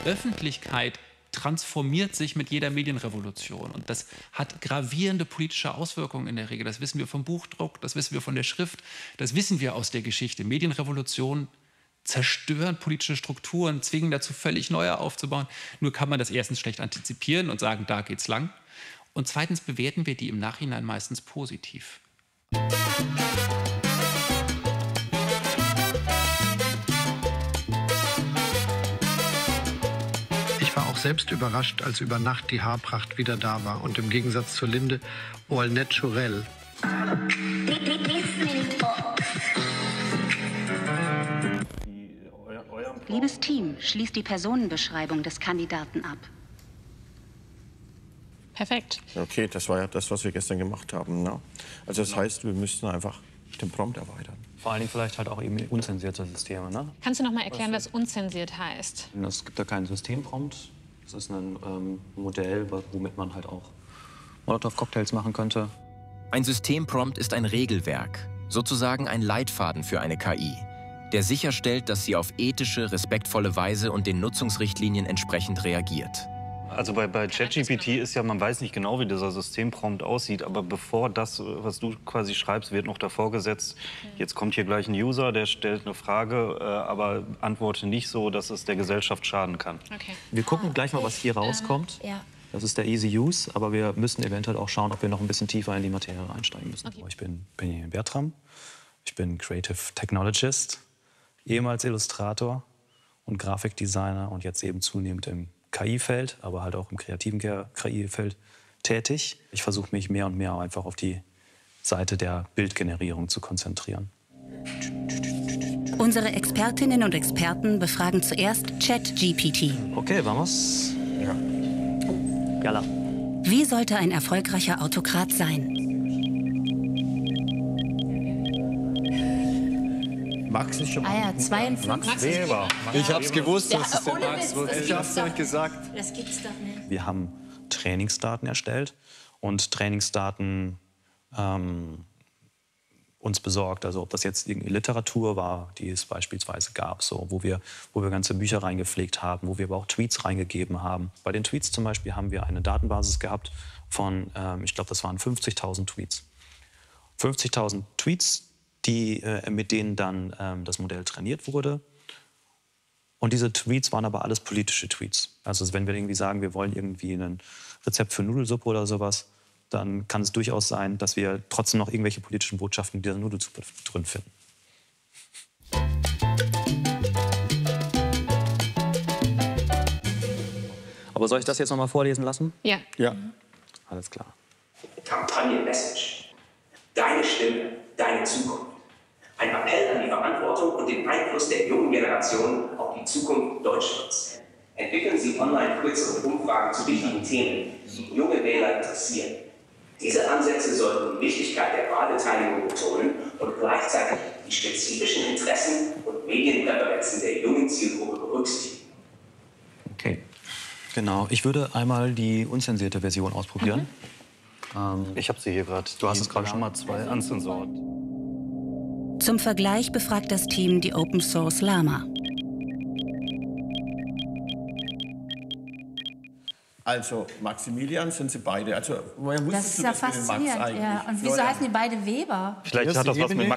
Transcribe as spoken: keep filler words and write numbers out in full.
Öffentlichkeit transformiert sich mit jeder Medienrevolution. Und das hat gravierende politische Auswirkungen in der Regel. Das wissen wir vom Buchdruck, das wissen wir von der Schrift, das wissen wir aus der Geschichte. Medienrevolutionen zerstören politische Strukturen, zwingen dazu, völlig neue aufzubauen. Nur kann man das erstens schlecht antizipieren und sagen, da geht's lang. Und zweitens bewerten wir die im Nachhinein meistens positiv. Ich war auch selbst überrascht, als über Nacht die Haarpracht wieder da war und im Gegensatz zur Linde all naturel. Liebes Team, schließt die Personenbeschreibung des Kandidaten ab. Perfekt. Okay, das war ja das, was wir gestern gemacht haben. Ne? Also das heißt, wir müssten einfach den Prompt erweitern. Vor allen Dingen vielleicht halt auch eben unzensierte Systeme. Ne? Kannst du noch mal erklären, was unzensiert heißt? Es gibt da keinen Systemprompt. Das ist ein ähm, Modell, womit man halt auch Molotow-Cocktails machen könnte. Ein Systemprompt ist ein Regelwerk, sozusagen ein Leitfaden für eine K I, der sicherstellt, dass sie auf ethische, respektvolle Weise und den Nutzungsrichtlinien entsprechend reagiert. Also bei, bei ChatGPT ist ja, man weiß nicht genau, wie dieser Systemprompt aussieht, aber bevor das, was du quasi schreibst, wird noch davor gesetzt, jetzt kommt hier gleich ein User, der stellt eine Frage, äh, aber antworte nicht so, dass es der Gesellschaft schaden kann. Okay. Wir gucken gleich mal, was hier rauskommt. Ähm, ja. Das ist der Easy Use, aber wir müssen eventuell auch schauen, ob wir noch ein bisschen tiefer in die Materie einsteigen müssen. Okay. Ich bin Benjamin Bertram, ich bin Creative Technologist, ehemals Illustrator und Grafikdesigner und jetzt eben zunehmend im K I-Feld, aber halt auch im kreativen K I-Feld tätig. Ich versuche mich mehr und mehr einfach auf die Seite der Bildgenerierung zu konzentrieren. Unsere Expertinnen und Experten befragen zuerst ChatGPT. Okay, vamos. Ja. Yalla. Wie sollte ein erfolgreicher Autokrat sein? Max ist schon mal. Ah ja, zweiundfünfzig. Max Weber. Ich hab's gewusst, Ja, dass es der ohne Max Witz, wird. das Ich gibt's hab's doch- euch gesagt. Das gibt's doch nicht. Wir haben Trainingsdaten erstellt und Trainingsdaten ähm, uns besorgt. Also ob das jetzt irgendwie Literatur war, die es beispielsweise gab, so, wo, wir, wo wir ganze Bücher reingepflegt haben, wo wir aber auch Tweets reingegeben haben. Bei den Tweets zum Beispiel haben wir eine Datenbasis gehabt von, ähm, ich glaube, das waren fünfzigtausend Tweets. fünfzigtausend Tweets, die, äh, mit denen dann ähm, das Modell trainiert wurde. Und diese Tweets waren aber alles politische Tweets. Also wenn wir irgendwie sagen, wir wollen irgendwie ein Rezept für Nudelsuppe oder sowas, dann kann es durchaus sein, dass wir trotzdem noch irgendwelche politischen Botschaften in dieser Nudelsuppe drin finden. Aber soll ich das jetzt noch mal vorlesen lassen? Ja. Ja. Alles klar. Kampagne-Message. Deine Stimme, deine Zukunft. Ein Appell an die Verantwortung und den Einfluss der jungen Generation auf die Zukunft Deutschlands. Entwickeln Sie Online-Quiz und Umfragen zu wichtigen Themen, die junge Wähler interessieren. Diese Ansätze sollten die Wichtigkeit der Wahlbeteiligung betonen und gleichzeitig die spezifischen Interessen und Medienpräferenzen der jungen Zielgruppe berücksichtigen. Okay. Genau. Ich würde einmal die unzensierte Version ausprobieren. Mhm. Ähm, Ich habe sie hier gerade. Du hast es gerade schon mal zwei unzensiert. Zum Vergleich befragt das Team die Open Source Llama. Also Maximilian sind sie beide. Also woher Das wusstest ist du ja das mit dem Max faszinierend. eigentlich? Ja. Und wieso Leute, heißen die beide Weber? Vielleicht Erste hat das was mit Ebene.